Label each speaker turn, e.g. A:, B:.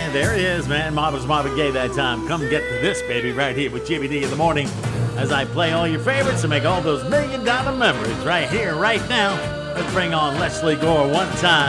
A: right, there he is, man. Marvin's Marvin Gaye that time. Come get this, baby, right here with Jimmy D in the morning as I play all your favorites and make all those $1 million memories right here, right now. Let's bring on Leslie Gore one time.